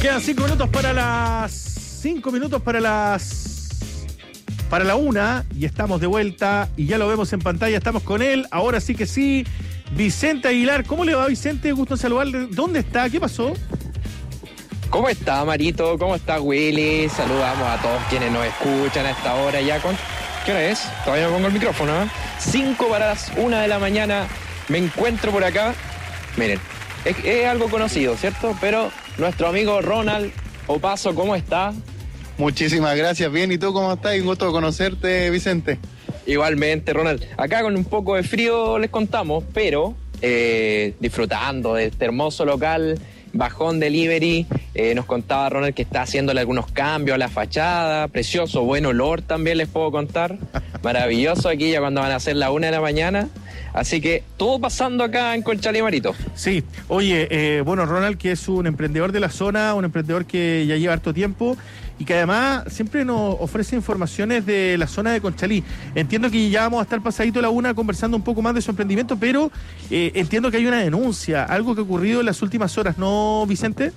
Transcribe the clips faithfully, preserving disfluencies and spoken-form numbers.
Quedan cinco minutos para las... Cinco minutos para las... Para la una, y estamos de vuelta, y ya lo vemos en pantalla, estamos con él, ahora sí que sí, Vicente Aguilar. ¿Cómo le va, Vicente? Gusto en saludarle. ¿Dónde está? ¿Qué pasó? ¿Cómo está, Marito? ¿Cómo está, Willy? Saludamos a todos quienes nos escuchan a esta hora ya con... ¿Qué hora es? Todavía no pongo el micrófono, ¿eh? Cinco para las una de la mañana, me encuentro por acá. Miren, es, es algo conocido, ¿cierto? Pero nuestro amigo Ronald Opaso, ¿cómo está? Muchísimas gracias, bien, ¿y tú cómo estás? Un gusto conocerte, Vicente. Igualmente, Ronald. Acá con un poco de frío les contamos, pero eh, disfrutando de este hermoso local, Bajón Delivery. Eh, nos contaba Ronald que está haciéndole algunos cambios a la fachada, precioso, buen olor también les puedo contar. Maravilloso aquí ya cuando van a ser la una de la mañana. Así que todo pasando acá en Conchalí, Marito. Sí, oye, eh, bueno, Ronald, que es un emprendedor de la zona, un emprendedor que ya lleva harto tiempo y que además siempre nos ofrece informaciones de la zona de Conchalí. Entiendo que ya vamos a estar pasadito a la una conversando un poco más de su emprendimiento, pero eh, entiendo que hay una denuncia, algo que ha ocurrido en las últimas horas, ¿no, Vicente?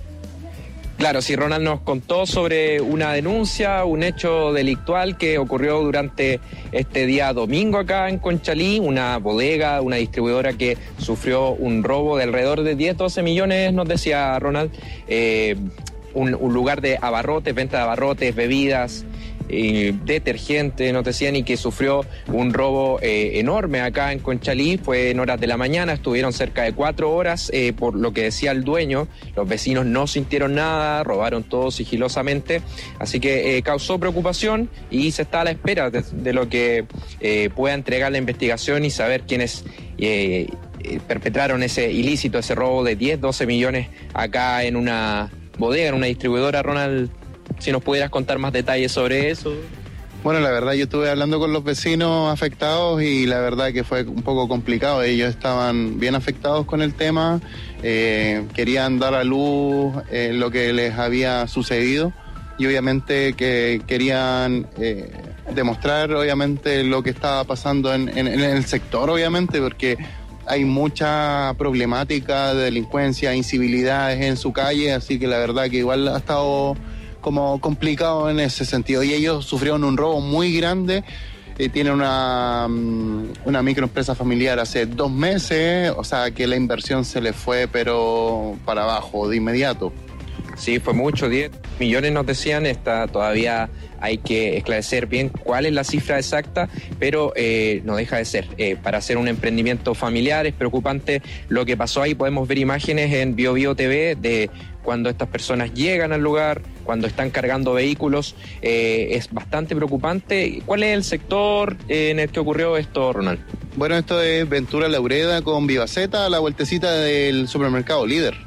Claro, sí, Ronald nos contó sobre una denuncia, un hecho delictual que ocurrió durante este día domingo acá en Conchalí, una bodega, una distribuidora que sufrió un robo de alrededor de diez, doce millones, nos decía Ronald, eh, un, un lugar de abarrotes, venta de abarrotes, bebidas, eh, detergente, nos decían, y que sufrió un robo eh, enorme acá en Conchalí. Fue en horas de la mañana, estuvieron cerca de cuatro horas, eh, por lo que decía el dueño. Los vecinos no sintieron nada, robaron todo sigilosamente, así que eh, causó preocupación y se está a la espera de, de lo que eh, pueda entregar la investigación y saber quiénes eh, eh, perpetraron ese ilícito, ese robo de diez, doce millones acá en una bodega, en una distribuidora. Ronald, si nos pudieras contar más detalles sobre eso. Bueno, la verdad, yo estuve hablando con los vecinos afectados y la verdad que fue un poco complicado. Ellos estaban bien afectados con el tema, eh, querían dar a luz eh, lo que les había sucedido y obviamente que querían eh, demostrar obviamente lo que estaba pasando en, en, en el sector, obviamente, porque hay mucha problemática de delincuencia, incivilidades en su calle, así que la verdad que igual ha estado como complicado en ese sentido. Y ellos sufrieron un robo muy grande, eh, tienen una, una microempresa familiar hace dos meses, o sea que la inversión se les fue pero para abajo de inmediato. Sí, fue mucho, diez millones nos decían, está, todavía hay que esclarecer bien cuál es la cifra exacta, pero eh, no deja de ser. Eh, para hacer un emprendimiento familiar es preocupante lo que pasó ahí. Podemos ver imágenes en Bio Bio T V de cuando estas personas llegan al lugar, cuando están cargando vehículos. Eh, es bastante preocupante. ¿Cuál es el sector eh, en el que ocurrió esto, Ronald? Bueno, esto es Ventura Laureda con Vivaceta, a la vueltecita del supermercado Líder.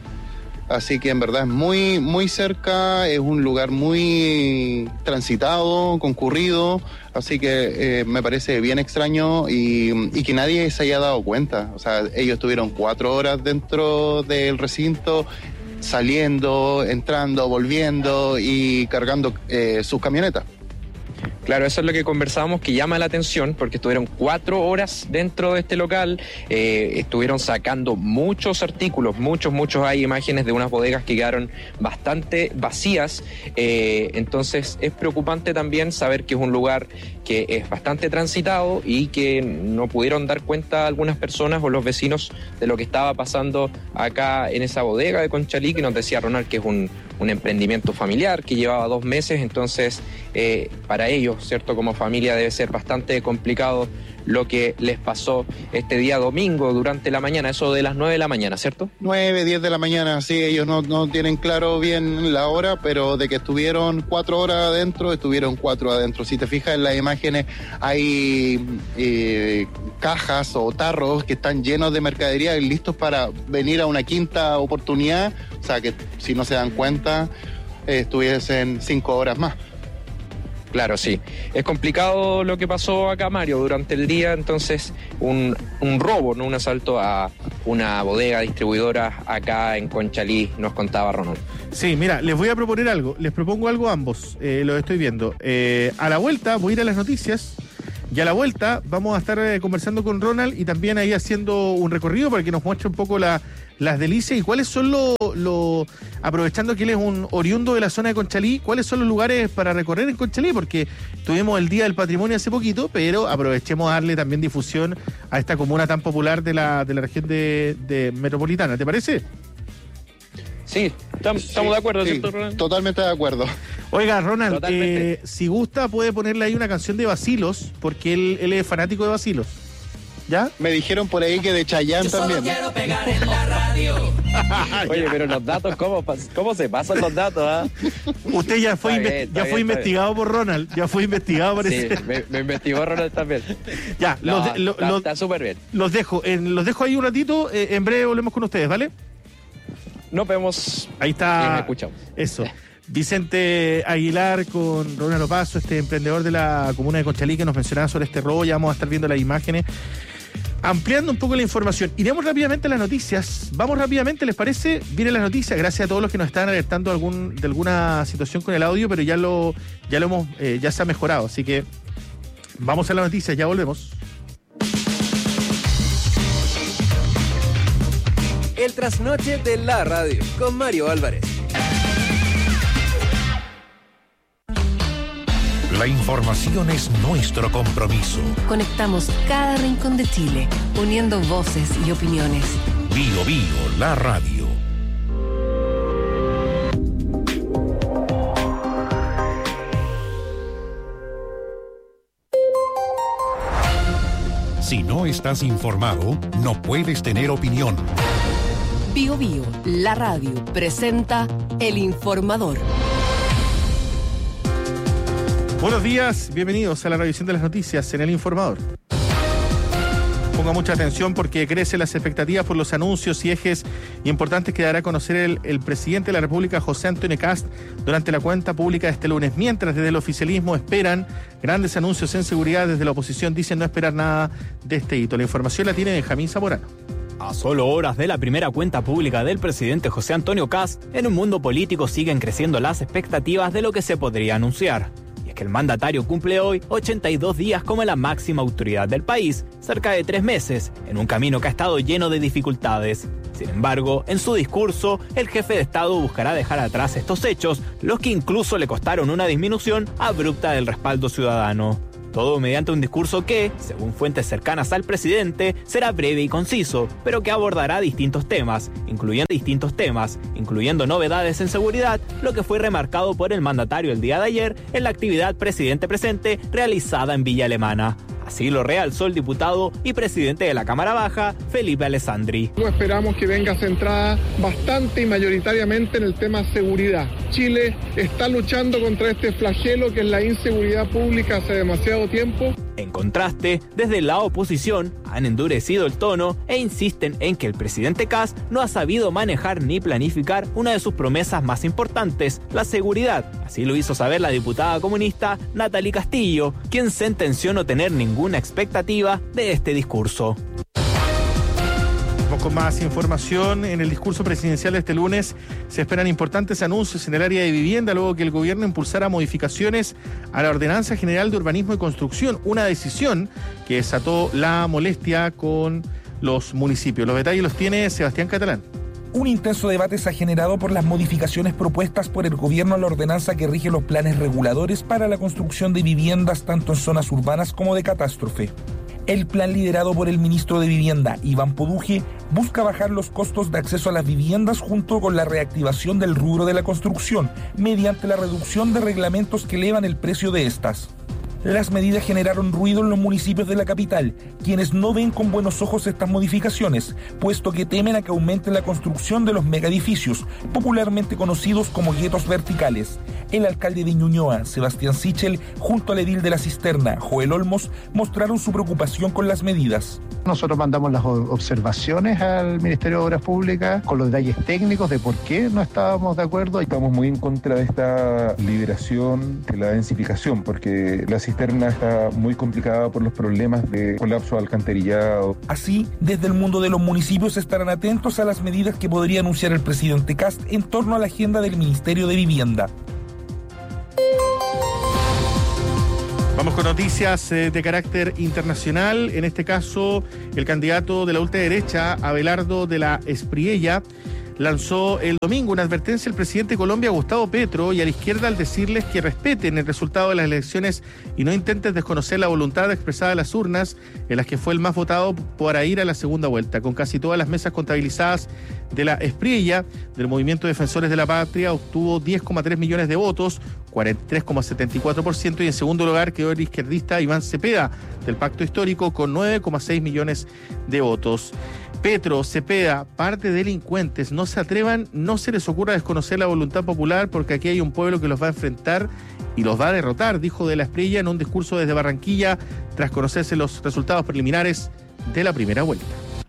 Así que en verdad es muy, muy cerca, es un lugar muy transitado, concurrido, así que eh, me parece bien extraño y, y que nadie se haya dado cuenta. O sea, ellos estuvieron cuatro horas dentro del recinto, saliendo, entrando, volviendo y cargando eh, sus camionetas. Claro, eso es lo que conversábamos, que llama la atención, porque estuvieron cuatro horas dentro de este local, eh, estuvieron sacando muchos artículos, muchos, muchos. Hay imágenes de unas bodegas que quedaron bastante vacías, eh, entonces es preocupante también saber que es un lugar que es bastante transitado y que no pudieron dar cuenta algunas personas o los vecinos de lo que estaba pasando acá en esa bodega de Conchalí, que nos decía Ronald que es un, un emprendimiento familiar que llevaba dos meses, entonces eh, para ellos, ¿cierto? Como familia debe ser bastante complicado lo que les pasó este día domingo durante la mañana, eso de las nueve de la mañana, ¿cierto? nueve, diez de la mañana, sí, ellos no, no tienen claro bien la hora, pero de que estuvieron cuatro horas adentro, estuvieron cuatro adentro. Si te fijas en las imágenes, hay eh, cajas o tarros que están llenos de mercadería y listos para venir a una quinta oportunidad, o sea que si no se dan cuenta, eh, estuviesen cinco horas más. Claro, sí. Es complicado lo que pasó acá, Mario, durante el día. Entonces, un, un robo, no un asalto a una bodega distribuidora acá en Conchalí, nos contaba Ronald. Sí, mira, les voy a proponer algo. Les propongo algo a ambos. Eh, lo estoy viendo. Eh, a la vuelta voy a ir a las noticias. Y a la vuelta vamos a estar eh, conversando con Ronald y también ahí haciendo un recorrido para que nos muestre un poco la, las delicias y cuáles son los, lo, aprovechando que él es un oriundo de la zona de Conchalí, cuáles son los lugares para recorrer en Conchalí, porque tuvimos el Día del Patrimonio hace poquito, pero aprovechemos a darle también difusión a esta comuna tan popular de la, de la región de, de metropolitana. ¿Te parece? Sí, estamos sí, de acuerdo, sí, ¿cierto, Ronald? Totalmente de acuerdo. Oiga, Ronald, eh, si gusta puede ponerle ahí una canción de Bacilos, porque él, él es fanático de Bacilos. ¿Ya? Me dijeron por ahí que de Chayanne también. Quiero pegar en la radio. Oye, pero los datos, ¿cómo, cómo se pasan los datos? ¿eh? Usted ya fue, Está inve- bien, está ya bien, fue está investigado por Ronald, ya fue investigado por Sí, ese. me, me investigó Ronald también. Ya, No, los, de- lo- está- los- está súper bien. los dejo, en- los dejo ahí un ratito, eh, en breve volvemos con ustedes, ¿vale? Nos vemos. Ahí está. Y nos escuchamos. Eso. Vicente Aguilar con Ronald Opazo, este emprendedor de la comuna de Conchalí que nos mencionaba sobre este robo. Ya vamos a estar viendo las imágenes. Ampliando un poco la información. Iremos rápidamente a las noticias. Vamos rápidamente, ¿les parece? Vienen las noticias. Gracias a todos los que nos están alertando algún, de alguna situación con el audio, pero ya lo, ya lo hemos, eh, ya se ha mejorado. Así que vamos a las noticias, ya volvemos. El trasnoche de la radio con Mario Álvarez. La información es nuestro compromiso. Conectamos cada rincón de Chile, uniendo voces y opiniones. Bio Bio, la radio. Si no estás informado, no puedes tener opinión. Bio Bio, la radio, presenta El Informador. Buenos días, bienvenidos a la revisión de las noticias en El Informador. Ponga mucha atención porque crecen las expectativas por los anuncios y ejes importantes que dará a conocer el, el presidente de la República, José Antonio Kast, durante la cuenta pública de este lunes. Mientras desde el oficialismo esperan grandes anuncios en seguridad, desde la oposición dicen no esperar nada de este hito. La información la tiene Benjamín Zamorano. A solo horas de la primera cuenta pública del presidente José Antonio Kast, en un mundo político siguen creciendo las expectativas de lo que se podría anunciar. Y es que el mandatario cumple hoy ochenta y dos días como la máxima autoridad del país, cerca de tres meses, en un camino que ha estado lleno de dificultades. Sin embargo, en su discurso, el jefe de Estado buscará dejar atrás estos hechos, los que incluso le costaron una disminución abrupta del respaldo ciudadano. Todo mediante un discurso que, según fuentes cercanas al presidente, será breve y conciso, pero que abordará distintos temas, incluyendo distintos temas, incluyendo novedades en seguridad, lo que fue remarcado por el mandatario el día de ayer en la actividad Presidente Presente realizada en Villa Alemana. Así lo realzó el diputado y presidente de la Cámara Baja, Felipe Alessandri. Esperamos que venga centrada bastante y mayoritariamente en el tema seguridad. Chile está luchando contra este flagelo que es la inseguridad pública hace demasiado tiempo. En contraste, desde la oposición han endurecido el tono e insisten en que el presidente Kast no ha sabido manejar ni planificar una de sus promesas más importantes, la seguridad. Así lo hizo saber la diputada comunista Natalie Castillo, quien sentenció no tener ninguna expectativa de este discurso. Con más información, en el discurso presidencial de este lunes se esperan importantes anuncios en el área de vivienda luego que el gobierno impulsara modificaciones a la Ordenanza General de Urbanismo y Construcción, una decisión que desató la molestia con los municipios. Los detalles los tiene Sebastián Catalán. Un intenso debate se ha generado por las modificaciones propuestas por el gobierno a la ordenanza que rige los planes reguladores para la construcción de viviendas tanto en zonas urbanas como de catástrofe. El plan liderado por el ministro de Vivienda, Iván Poduje, busca bajar los costos de acceso a las viviendas junto con la reactivación del rubro de la construcción, mediante la reducción de reglamentos que elevan el precio de estas. Las medidas generaron ruido en los municipios de la capital, quienes no ven con buenos ojos estas modificaciones, puesto que temen a que aumente la construcción de los megaedificios, popularmente conocidos como guetos verticales. El alcalde de Ñuñoa, Sebastián Sichel, junto al edil de La Cisterna, Joel Olmos, mostraron su preocupación con las medidas. Nosotros mandamos las observaciones al Ministerio de Obras Públicas con los detalles técnicos de por qué no estábamos de acuerdo. Estamos muy en contra de esta liberación de la densificación, porque la cisterna está muy complicada por los problemas de colapso de alcantarillado. Así, desde el mundo de los municipios estarán atentos a las medidas que podría anunciar el presidente Kast en torno a la agenda del Ministerio de Vivienda. Vamos con noticias eh, de carácter internacional. En este caso, el candidato de la ultraderecha, Abelardo de la Espriella, lanzó el domingo una advertencia al presidente de Colombia, Gustavo Petro, y a la izquierda al decirles que respeten el resultado de las elecciones y no intenten desconocer la voluntad expresada en las urnas, en las que fue el más votado para ir a la segunda vuelta. Con casi todas las mesas contabilizadas, de la Espriella, del Movimiento Defensores de la Patria, obtuvo diez coma tres millones de votos, cuarenta y tres coma setenta y cuatro por ciento, y en segundo lugar quedó el izquierdista Iván Cepeda, del Pacto Histórico, con nueve coma seis millones de votos. Petro, Cepeda, par de delincuentes, no se atrevan, no se les ocurra desconocer la voluntad popular, porque aquí hay un pueblo que los va a enfrentar y los va a derrotar, dijo de la Espriella en un discurso desde Barranquilla, tras conocerse los resultados preliminares de la primera vuelta.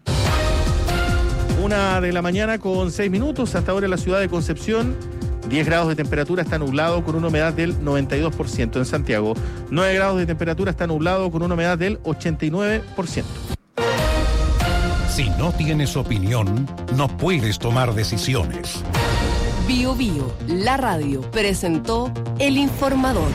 Una de la mañana con seis minutos, hasta ahora en la ciudad de Concepción, diez grados de temperatura, está nublado con una humedad del noventa y dos por ciento. En Santiago, nueve grados de temperatura, está nublado con una humedad del ochenta y nueve por ciento. Si no tienes opinión, no puedes tomar decisiones. Bio Bio, la radio, presentó El Informador.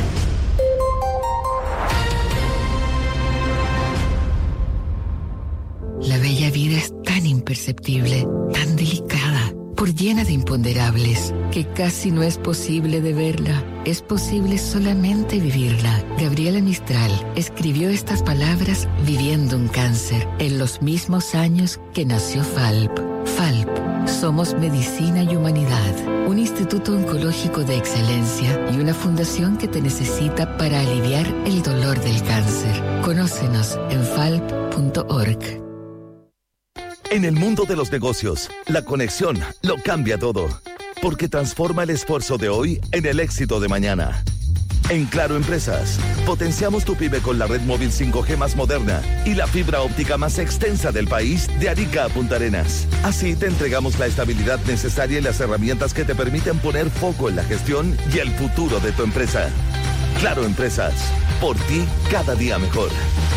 La bella vida es tan imperceptible, tan delicada, por llena de imponderables, que casi no es posible de verla. Es posible solamente vivirla. Gabriela Mistral escribió estas palabras viviendo un cáncer, en los mismos años que nació Falp. Falp, somos medicina y humanidad, un instituto oncológico de excelencia y una fundación que te necesita para aliviar el dolor del cáncer. Conócenos en falp punto org. En el mundo de los negocios, la conexión lo cambia todo, porque transforma el esfuerzo de hoy en el éxito de mañana. En Claro Empresas, potenciamos tu pyme con la red móvil cinco G más moderna y la fibra óptica más extensa del país, de Arica a Punta Arenas. Así te entregamos la estabilidad necesaria y las herramientas que te permiten poner foco en la gestión y el futuro de tu empresa. Claro Empresas, por ti cada día mejor.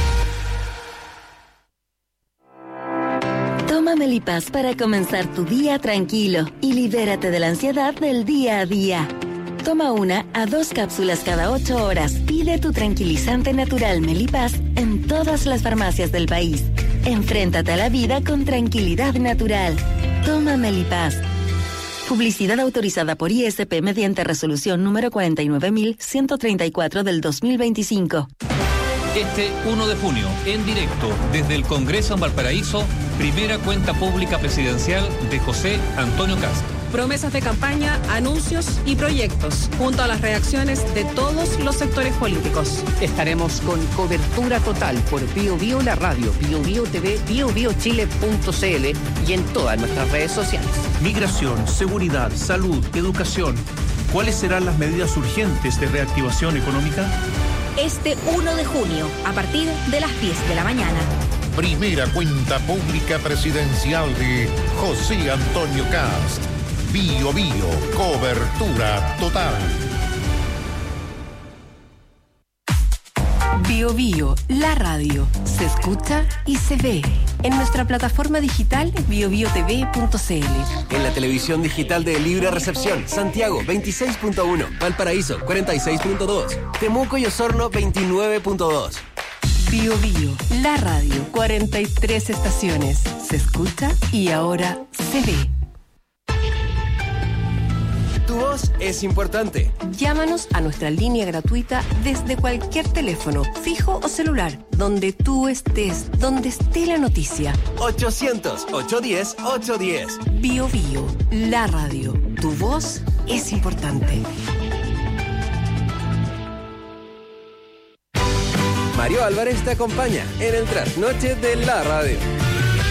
Toma Melipaz para comenzar tu día tranquilo y libérate de la ansiedad del día a día. Toma una a dos cápsulas cada ocho horas. Pide tu tranquilizante natural Melipaz en todas las farmacias del país. Enfréntate a la vida con tranquilidad natural. Toma Melipaz. Publicidad autorizada por I S P mediante resolución número cuarenta y nueve mil ciento treinta y cuatro del dos mil veinticinco. Este uno de junio, en directo, desde el Congreso en Valparaíso, primera cuenta pública presidencial de José Antonio Kast. Promesas de campaña, anuncios y proyectos, junto a las reacciones de todos los sectores políticos. Estaremos con cobertura total por Bio Bio la radio, Bio Bio T V, bio bio chile punto c l y en todas nuestras redes sociales. Migración, seguridad, salud, educación. ¿Cuáles serán las medidas urgentes de reactivación económica? Este uno de junio, a partir de las diez de la mañana. Primera cuenta pública presidencial de José Antonio Kast. Bio Bio, cobertura total. Bio Bio, la radio, se escucha y se ve en nuestra plataforma digital bio bio t v punto c l. En la televisión digital de Libre Recepción, Santiago veintiséis punto uno, Valparaíso cuarenta y seis punto dos, Temuco y Osorno veintinueve punto dos. Bio Bio, la radio, cuarenta y tres estaciones, se escucha y ahora se ve. Tu voz es importante. Llámanos a nuestra línea gratuita desde cualquier teléfono, fijo o celular, donde tú estés, donde esté la noticia. ochocientos, ochocientos diez, ochocientos diez. Bio Bio, la radio. Tu voz es importante. Mario Álvarez te acompaña en el trasnoche de la radio.